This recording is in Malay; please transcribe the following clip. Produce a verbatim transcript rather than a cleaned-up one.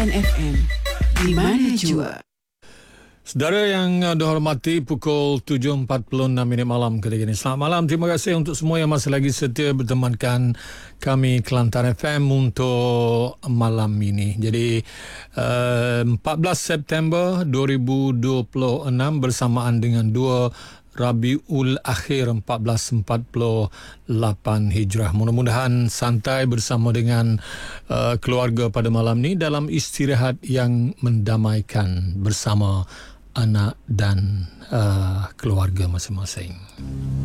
Kelantan F M. Di mana jua? Saudara yang uh, dihormati, pukul tujuh empat puluh enam minit malam ketika ini. Selamat malam. Terima kasih untuk semua yang masih lagi setia bertemankan kami Kelantan F M untuk malam ini. Jadi uh, empat belas September dua ribu dua puluh enam bersamaan dengan dua Rabiul Akhir seribu empat ratus empat puluh lapan Hijrah. Mudah-mudahan santai bersama dengan uh, keluarga pada malam ni dalam istirahat yang mendamaikan bersama anak dan uh, keluarga masing-masing.